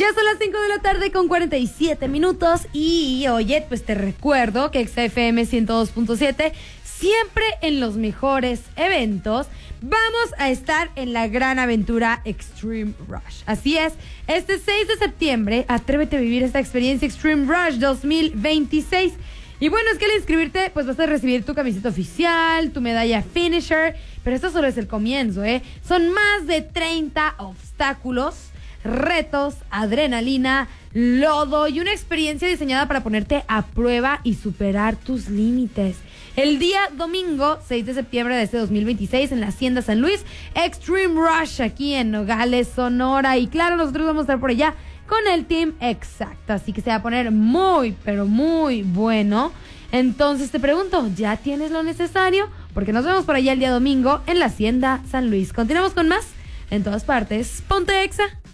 Ya son las 5 de la tarde con 47 minutos y oye, pues te recuerdo que XFM 102.7 siempre en los mejores eventos vamos a estar en la gran aventura Extreme Rush. Así es, este 6 de septiembre atrévete a vivir esta experiencia Extreme Rush 2026. Y bueno, es que al inscribirte pues vas a recibir tu camiseta oficial, tu medalla finisher, pero esto solo es el comienzo, Son más de 30 obstáculos, retos, adrenalina, lodo y una experiencia diseñada para ponerte a prueba y superar tus límites. El día domingo 6 de septiembre de este 2026 en la Hacienda San Luis, Extreme Rush aquí en Nogales, Sonora. Y claro, nosotros vamos a estar por allá con el Team Exacto, así que se va a poner muy, pero muy bueno. Entonces te pregunto, ¿ya tienes lo necesario? Porque nos vemos por allá el día domingo en la Hacienda San Luis. Continuamos con más en todas partes. Ponte Exa.